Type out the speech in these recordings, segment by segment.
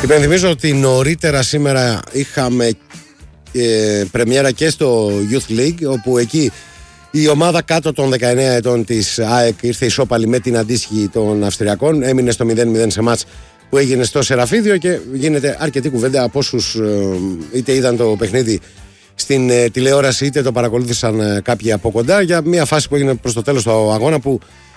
Υπενθυμίζω ότι νωρίτερα σήμερα είχαμε πρεμιέρα και στο Youth League, όπου εκεί η ομάδα κάτω των 19 ετών της ΑΕΚ ήρθε ισόπαλη με την αντίστοιχη των Αυστριακών. Έμεινε στο 0-0 σε μάτς που έγινε στο Σεραφίδιο και γίνεται αρκετή κουβέντα από όσους είτε είδαν το παιχνίδι στην τηλεόραση είτε το παρακολούθησαν κάποιοι από κοντά, για μια φάση που έγινε προς το τέλος του αγώνα που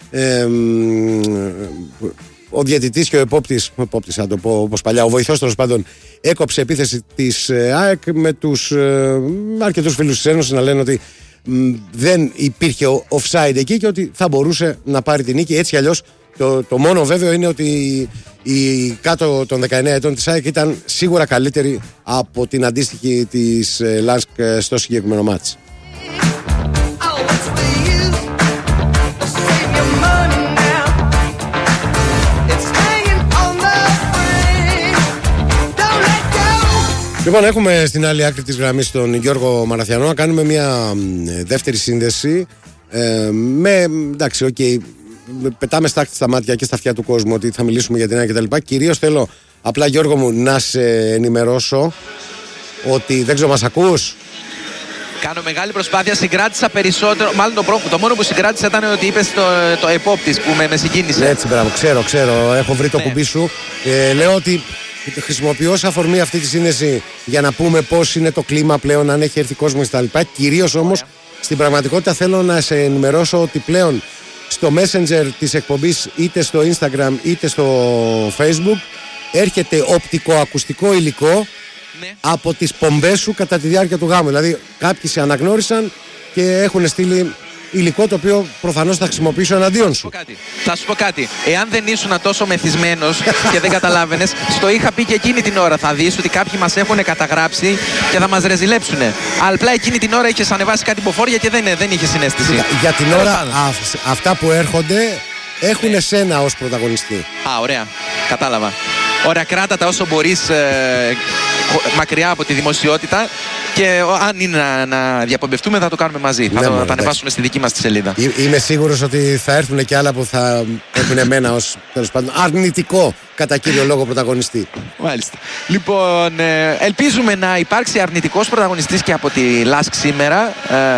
ο διαιτητής και ο επόπτης, να το πω όπως παλιά, ο βοηθός τέλος πάντων, έκοψε επίθεση της ΑΕΚ, με τους αρκετούς φίλους της Ένωσης να λένε ότι δεν υπήρχε offside εκεί και ότι θα μπορούσε να πάρει την νίκη. Έτσι κι αλλιώς το μόνο βέβαιο είναι ότι η κάτω των 19 ετών της ΑΕΚ ήταν σίγουρα καλύτερη από την αντίστοιχη της Λάνσκ στο συγκεκριμένο μάτς. Λοιπόν, έχουμε στην άλλη άκρη της γραμμής τον Γιώργο Μαραθιανό. Να κάνουμε μια δεύτερη σύνδεση εντάξει, πετάμε στάχτη στα μάτια και στα αυτιά του κόσμου ότι θα μιλήσουμε για την ΑΕΚ κτλ. Κυρίως θέλω απλά, Γιώργο μου, να σε ενημερώσω ότι, δεν ξέρω, μας ακούς? Κάνω μεγάλη προσπάθεια, συγκράτησα περισσότερο. Μάλλον το μόνο που συγκράτησα ήταν ότι είπες το επόπτης που με συγκίνησε. Έτσι, μπράβο, ξέρω, έχω βρει το κουμπί σου. Λέω ότι χρησιμοποιώ ως αφορμή αυτή τη σύνδεση για να πούμε πώς είναι το κλίμα πλέον, αν έχει έρθει κόσμος κτλ. Κυρίως όμως, στην πραγματικότητα θέλω να σε ενημερώσω ότι πλέον στο Messenger της εκπομπής, είτε στο Instagram είτε στο Facebook, έρχεται οπτικοακουστικό υλικό από τις πομπές σου κατά τη διάρκεια του γάμου. Δηλαδή κάποιοι σε αναγνώρισαν και έχουν στείλει υλικό το οποίο προφανώς θα χρησιμοποιήσω εναντίον σου. Θα σου πω κάτι. Εάν δεν ήσουν τόσο μεθυσμένος και δεν καταλάβαινες, στο είχα πει και εκείνη την ώρα. Θα δεις ότι κάποιοι μας έχουν καταγράψει και θα μας ρεζιλέψουν. Αλλά απλά εκείνη την ώρα είχες ανεβάσει κάτι ποφόρια και δεν είχε συναίσθηση. Για την ώρα αυτά που έρχονται έχουν εσένα ως πρωταγωνιστή. Α, ωραία. Κατάλαβα. Ωραία, κράτα τα όσο μπορείς μακριά από τη δημοσιότητα και αν είναι να διαπομπευτούμε θα το κάνουμε μαζί. Θα τα ανεβάσουμε στη δική μας τη σελίδα. Είμαι σίγουρος ότι θα έρθουν και άλλα που θα έχουν εμένα ως, τέλος πάντων, αρνητικό κατά κύριο λόγο πρωταγωνιστή. Μάλιστα. Λοιπόν, ελπίζουμε να υπάρξει αρνητικός πρωταγωνιστής και από τη ΛΑΣΚ σήμερα.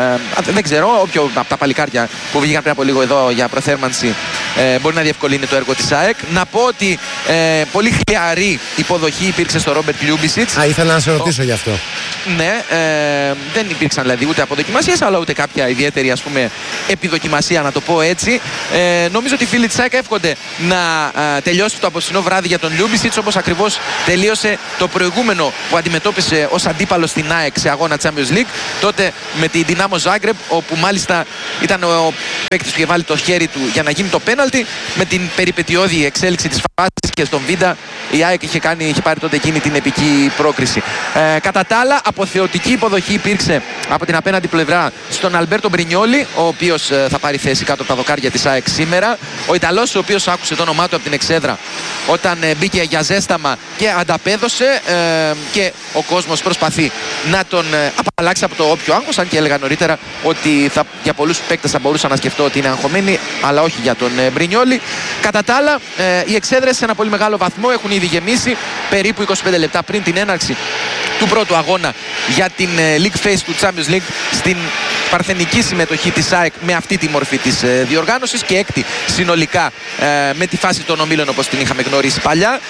Δεν ξέρω, όποιο από τα παλικάρια που βγήκαν πριν από λίγο εδώ για προθέρμανση μπορεί να διευκολύνει το έργο της ΑΕΚ. Να πω ότι πολύ χλιαρή υποδοχή υπήρξε στο Ρόμπερτ Λιούμπισιτς. Ήθελα να σε ρωτήσω γι' αυτό. Ναι, δεν υπήρξαν δηλαδή ούτε αποδοκιμασίες αλλά ούτε κάποια ιδιαίτερη, ας πούμε, επιδοκιμασία, να το πω έτσι. Νομίζω ότι οι φίλοι της ΑΕΚ εύχονται να τελειώσει το απόψινό βράδυ για τον Λιούμπισιτς, όπως ακριβώς τελείωσε το προηγούμενο που αντιμετώπισε ως αντίπαλο στην ΑΕΚ σε αγώνα Champions League, τότε με την Dinamo Zagreb, όπου μάλιστα ήταν ο παίκτης που είχε βάλει το χέρι του για να γίνει το πέναλτι. Με την περιπετειώδη εξέλιξη της φάσης και στον Βίντα, η ΑΕΚ είχε πάρει τότε εκείνη την επική πρόκριση. Κατά τα άλλα, αποθεωτική υποδοχή υπήρξε από την απέναντι πλευρά στον Αλμπέρτο Μπρινιόλι, ο οποίος θα πάρει θέση κάτω από τα δοκάρια της ΑΕΚ σήμερα. Ο Ιταλός, ο οποίος άκουσε το όνομά του από την εξέδρα όταν μπήκε για ζέσταμα και ανταπέδωσε, και ο κόσμος προσπαθεί να τον απαλλάξει από το όποιο άγχος, αν και έλεγα νωρίτερα ότι για πολλούς παίκτες θα μπορούσα να σκεφτώ ότι είναι αγχωμένοι, αλλά όχι για τον Μπρινιόλι. Κατά τα άλλα, οι εξέδρες σε ένα πολύ μεγάλο βαθμό έχουν ήδη γεμίσει περίπου 25 λεπτά πριν την έναρξη του πρώτου αγώνα για την League Phase του Champions League, στην παρθενική συμμετοχή της ΑΕΚ με αυτή τη μορφή της διοργάνωσης και έκτη συνολικά με τη φάση των ομίλων όπως την είχαμε γνωρίσει παλιά.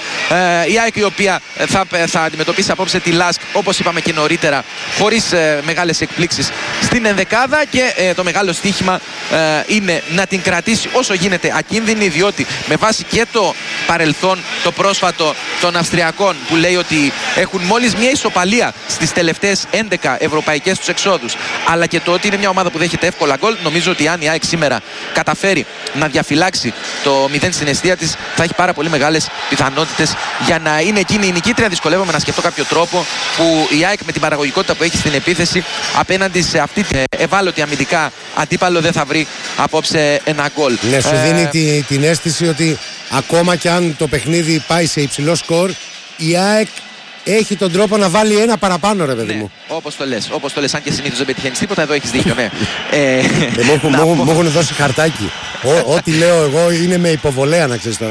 Η ΑΕΚ, η οποία θα αντιμετωπίσει απόψε τη ΛΑΣΚ, όπως είπαμε και νωρίτερα, χωρίς μεγάλες εκπλήξεις στην ενδεκάδα, και το μεγάλο στοίχημα είναι να την κρατήσει όσο γίνεται ακίνδυνη, διότι με βάση και το παρελθόν το πρόσφατο των Αυστριακών, που λέει ότι έχουν μόλις μια ισοπαλία στις τελευταίες 11 ευρωπαϊκές τους εξόδους, αλλά και το ότι είναι μια ομάδα που δέχεται εύκολα γκολ, νομίζω ότι αν η ΑΕΚ σήμερα καταφέρει να διαφυλάξει το 0 στην εστία της, θα έχει πάρα πολύ μεγάλες πιθανότητες για να είναι εκείνη η νικήτρια. Δυσκολεύομαι να σκεφτώ κάποιο τρόπο που η ΑΕΚ με την παραγωγικότητα που έχει στην επίθεση απέναντι σε αυτή την ευάλωτη αμυντικά αντίπαλο δεν θα βρει απόψε ένα γκολ. Ναι, σου δίνει την αίσθηση ότι ακόμα και αν το παιχνίδι πάει σε υψηλό σκορ, η ΑΕΚ έχει τον τρόπο να βάλει ένα παραπάνω, ρε παιδί μου. Όπως το λες, αν και συνήθως δεν πετυχαίνεις τίποτα, εδώ έχεις δίκιο, ναι. Μου έχουν δώσει χαρτάκι. Ό,τι λέω εγώ είναι με υποβολέα, να ξέρεις τώρα εδώ.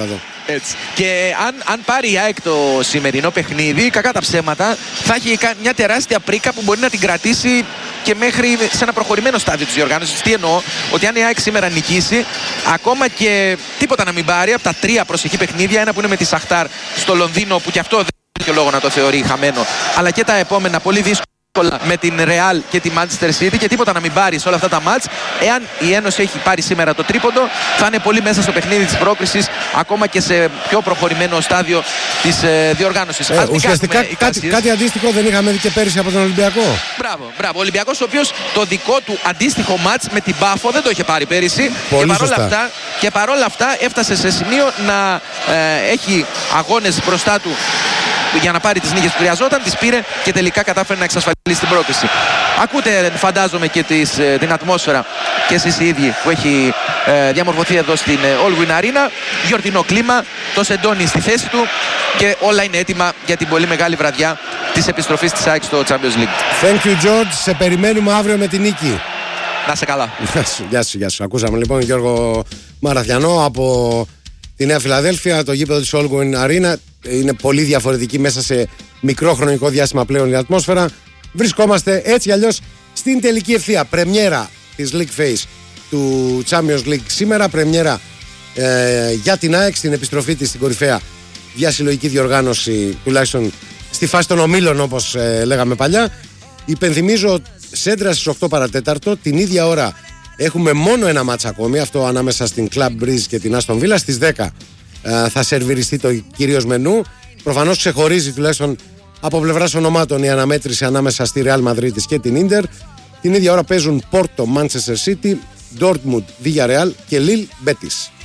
Έτσι. Και αν πάρει η ΑΕΚ το σημερινό παιχνίδι, κακά τα ψέματα, θα έχει μια τεράστια πρίκα που μπορεί να την κρατήσει και μέχρι σε ένα προχωρημένο στάδιο της διοργάνωσης. Τι εννοώ, ότι αν η ΑΕΚ σήμερα νικήσει, ακόμα και τίποτα να μην πάρει από τα 3 προσεχή παιχνίδια, ένα που είναι με τη Σαχτάρ στο Λονδίνο, που και αυτό δεν έχει λόγο να το θεωρεί χαμένο, αλλά και τα επόμενα πολύ δύσκολα με την Real και τη Manchester City, και τίποτα να μην πάρει σε όλα αυτά τα μάτς. Εάν η Ένωση έχει πάρει σήμερα το τρίποντο, θα είναι πολύ μέσα στο παιχνίδι της πρόκρισης, ακόμα και σε πιο προχωρημένο στάδιο της διοργάνωσης. Ουσιαστικά κάτι αντίστοιχο δεν είχαμε δει και πέρυσι από τον Ολυμπιακό. Μπράβο. Ο Ολυμπιακός, ο οποίος το δικό του αντίστοιχο μάτς με την Πάφο δεν το είχε πάρει πέρυσι. Και παρόλα αυτά έφτασε σε σημείο να έχει αγώνες μπροστά του για να πάρει τις νίκες που χρειαζόταν, τις πήρε και τελικά κατάφερε να εξασφαλίσει την πρόκριση. Ακούτε, φαντάζομαι, και την ατμόσφαιρα και εσείς οι ίδιοι που έχει διαμορφωθεί εδώ στην All Win Arena. Γιορτινό κλίμα, το Σεντόνι στη θέση του και όλα είναι έτοιμα για την πολύ μεγάλη βραδιά της επιστροφής της ΑΕΚ στο Champions League. Thank you, George. Σε περιμένουμε αύριο με την νίκη. Να σε καλά. Γεια σου. Ακούσαμε λοιπόν Γιώργο Μαραθιανό από τη Νέα Φιλαδέλφια. Το γήπεδο της All Win Arena είναι πολύ διαφορετική μέσα σε μικρό χρονικό διάστημα πλέον η ατμόσφαιρα. Βρισκόμαστε έτσι αλλιώς στην τελική ευθεία. Πρεμιέρα της League Phase του Champions League σήμερα. Πρεμιέρα για την ΑΕΚ στην επιστροφή της στην κορυφαία διασυλλογική διοργάνωση, τουλάχιστον στη φάση των ομίλων, όπως λέγαμε παλιά. Υπενθυμίζω, σέντρα στις 8 παρατέταρτο, την ίδια ώρα έχουμε μόνο ένα μάτς ακόμη, αυτό ανάμεσα στην Club Breeze και την Aston Villa. Στις 10 θα σερβιριστεί το κυρίως μενού. Προφανώς ξεχωρίζει, τουλάχιστον από πλευράς ονομάτων, η αναμέτρηση ανάμεσα στη Real Madrid και την Inter. Την ίδια ώρα παίζουν Porto, Manchester City, Dortmund, Villarreal και Lille, Betis.